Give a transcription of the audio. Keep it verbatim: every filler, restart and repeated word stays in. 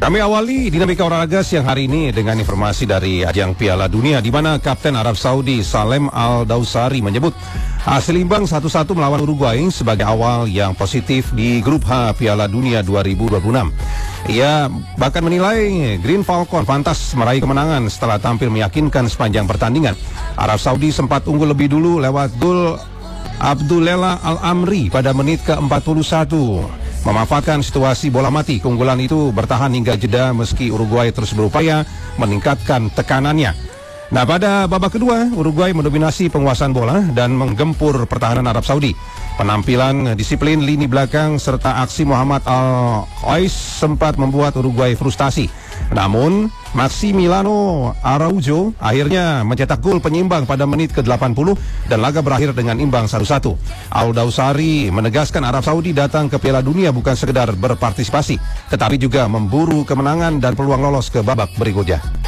Kami awali dinamika olahraga siang hari ini dengan informasi dari ajang Piala Dunia di mana Kapten Arab Saudi Salem Al-Dawsari menyebut hasil imbang satu satu melawan Uruguay sebagai awal yang positif di grup H Piala Dunia dua ribu dua puluh enam. Ia bahkan menilai Green Falcon pantas meraih kemenangan setelah tampil meyakinkan sepanjang pertandingan. Arab Saudi sempat unggul lebih dulu lewat gol Abdullela Al-Amri pada menit ke empat puluh satu. Memanfaatkan situasi bola mati, keunggulan itu bertahan hingga jeda meski Uruguay terus berupaya meningkatkan tekanannya. Nah, pada babak kedua, Uruguay mendominasi penguasaan bola dan menggempur pertahanan Arab Saudi. Penampilan disiplin lini belakang serta aksi Muhammad Al-Qais sempat membuat Uruguay frustasi. Namun, Maximiliano Araujo akhirnya mencetak gol penyimbang pada menit ke delapan puluh dan laga berakhir dengan imbang satu satu. Al-Dawsari menegaskan Arab Saudi datang ke Piala Dunia bukan sekedar berpartisipasi, tetapi juga memburu kemenangan dan peluang lolos ke babak berikutnya.